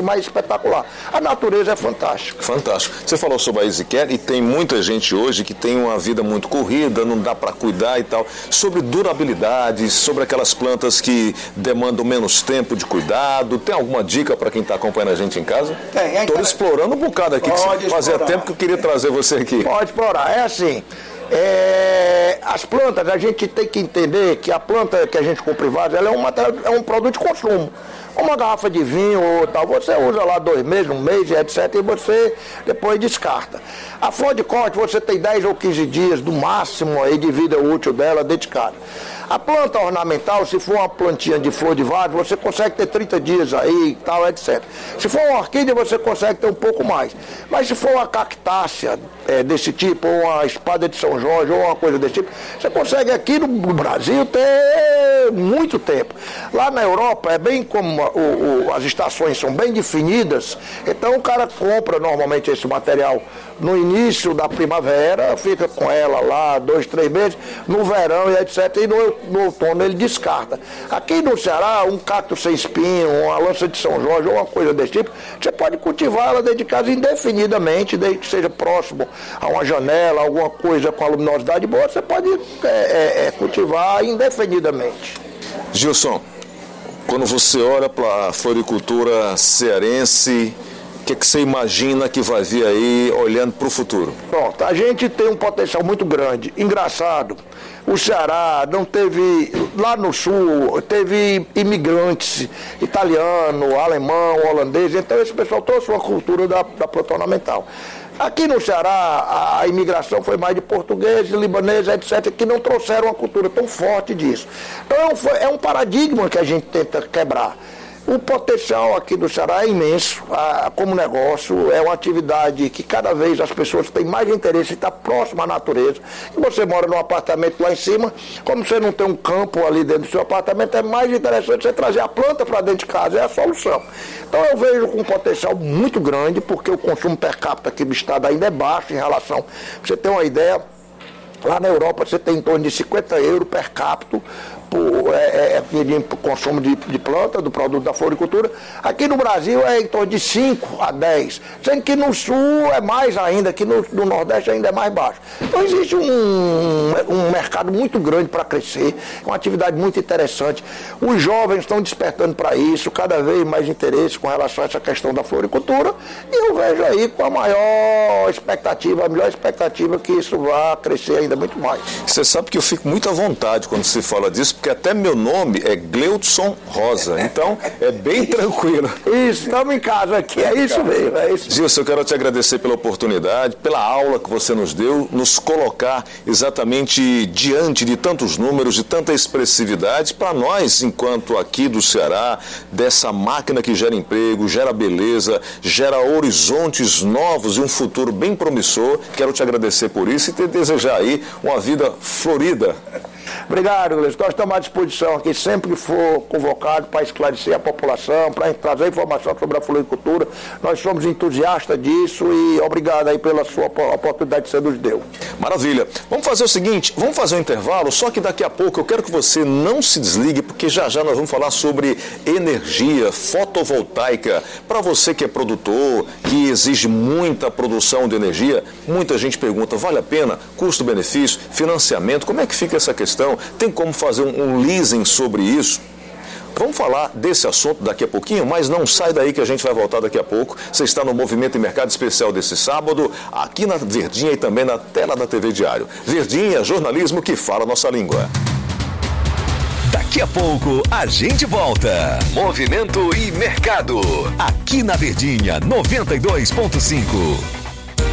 mais espetacular. A natureza é fantástica. Fantástico. Você falou sobre a EasyCare e tem muita gente hoje que tem uma vida muito corrida, não dá para cuidar e tal. Sobre durabilidade, sobre aquelas plantas que demandam menos tempo de cuidado, tem alguma dica para quem está acompanhando a gente em casa? Tem. Estou explorando um bocado aqui, que fazia tempo que eu queria trazer você aqui. Pode explorar. É assim, as plantas, a gente tem que entender que a planta que a gente compra em vaso, ela é um material, é um produto de consumo. Uma garrafa de vinho ou tal, você usa lá 2 meses, 1 mês, etc. E você depois descarta. A flor de corte, você tem 10 ou 15 dias do máximo aí de vida útil dela dedicada. A planta ornamental, se for uma plantinha de flor de vaso, você consegue ter 30 dias aí e tal, etc. Se for uma orquídea, você consegue ter um pouco mais. Mas se for uma cactácea desse tipo, ou uma espada de São Jorge, ou uma coisa desse tipo, você consegue aqui no Brasil ter muito tempo. Lá na Europa, é bem como as estações são bem definidas, então o cara compra normalmente esse material no início da primavera, fica com ela lá 2, 3 meses, no verão e etc. E no outono ele descarta. Aqui no Ceará, um cacto sem espinho, uma lança de São Jorge ou uma coisa desse tipo, você pode cultivar ela dentro de casa indefinidamente, desde que seja próximo a uma janela, alguma coisa com a luminosidade boa, você pode cultivar indefinidamente. Gilson, quando você olha para a floricultura cearense, o que você imagina que vai vir aí olhando para o futuro? Pronto, a gente tem um potencial muito grande. Engraçado, o Ceará não teve, lá no sul, teve imigrantes italiano, alemão, holandês, então esse pessoal trouxe uma cultura da planta ornamental. Aqui no Ceará, a imigração foi mais de portugueses, libaneses, etc., que não trouxeram uma cultura tão forte disso. Então é um paradigma que a gente tenta quebrar. O potencial aqui do Ceará é imenso, como negócio, é uma atividade que cada vez as pessoas têm mais interesse em estar próximo à natureza. E você mora num apartamento lá em cima, como você não tem um campo ali dentro do seu apartamento, é mais interessante você trazer a planta para dentro de casa, é a solução. Então eu vejo com um potencial muito grande, porque o consumo per capita aqui do estado ainda é baixo em relação, pra você ter uma ideia, lá na Europa você tem em torno de 50 euros per capita por consumo de planta, do produto da floricultura. Aqui no Brasil é em torno de 5 a 10, sendo que no sul é mais ainda, aqui no Nordeste ainda é mais baixo. Então existe um mercado muito grande para crescer, uma atividade muito interessante. Os jovens estão despertando para isso, cada vez mais interesse com relação a essa questão da floricultura, e eu vejo aí com a melhor expectativa que isso vá crescer ainda muito mais. Você sabe que eu fico muito à vontade quando se fala disso, porque até meu nome é Gleudson Rosa, então é bem tranquilo. Isso, estamos em casa aqui, é isso mesmo. Gilson, eu quero te agradecer pela oportunidade, pela aula que você nos deu, nos colocar exatamente diante de tantos números, de tanta expressividade, para nós, enquanto aqui do Ceará, dessa máquina que gera emprego, gera beleza, gera horizontes novos e um futuro bem promissor. Quero te agradecer por isso e te desejar aí uma vida florida. Obrigado, Gleison. Nós estamos à disposição aqui sempre que for convocado para esclarecer a população, para trazer informação sobre a floricultura. Nós somos entusiastas disso e obrigado aí pela sua oportunidade que você nos deu. Maravilha. Vamos fazer o seguinte, vamos fazer um intervalo, só que daqui a pouco eu quero que você não se desligue, porque já nós vamos falar sobre energia fotovoltaica. Para você que é produtor, que exige muita produção de energia, muita gente pergunta, vale a pena? Custo-benefício, financiamento, como é que fica essa questão? Tem como fazer um leasing sobre isso? Vamos falar desse assunto daqui a pouquinho, mas não sai daí que a gente vai voltar daqui a pouco. Você está no Movimento e Mercado Especial desse sábado, aqui na Verdinha e também na tela da TV Diário. Verdinha, jornalismo que fala a nossa língua. Daqui a pouco a gente volta. Movimento e Mercado, aqui na Verdinha 92.5.